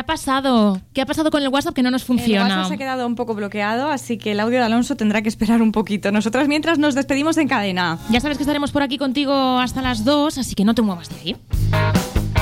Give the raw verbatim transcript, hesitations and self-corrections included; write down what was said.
ha pasado? ¿Qué ha pasado con el WhatsApp que no nos funciona? El WhatsApp se ha quedado un poco bloqueado, así que el audio de Alonso tendrá que esperar un poquito. Nosotras mientras nos despedimos en cadena. Ya sabes que estaremos por aquí contigo hasta las dos, así que no te muevas de ahí.